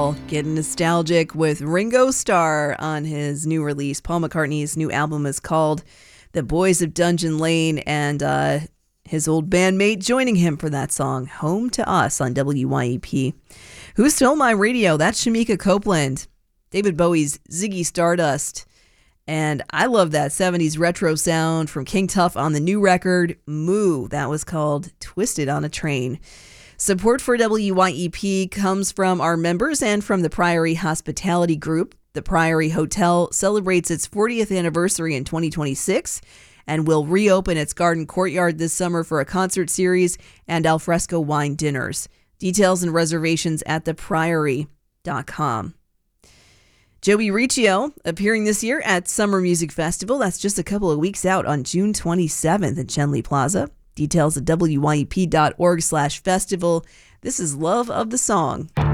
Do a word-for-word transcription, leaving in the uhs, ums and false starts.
all getting nostalgic with Ringo Starr on his new release. Paul McCartney's new album is called The Boys of Dungeon Lane, and uh, his old bandmate joining him for that song, Home to Us, on W Y E P. Who Stole My Radio? That's Shamika Copeland. David Bowie's Ziggy Stardust. And I love that seventies retro sound from King Tuff on the new record, Moo. That was called Twisted on a Train. Support for W Y E P comes from our members and from the Priory Hospitality Group. The Priory Hotel celebrates its fortieth anniversary in twenty twenty-six and will reopen its garden courtyard this summer for a concert series and alfresco wine dinners. Details and reservations at the priory dot com. Joey Riccio appearing this year at Summer Music Festival. That's just a couple of weeks out on June twenty-seventh at Chenley Plaza. Details at W Y E P dot org slash festival. This is Love of the Song.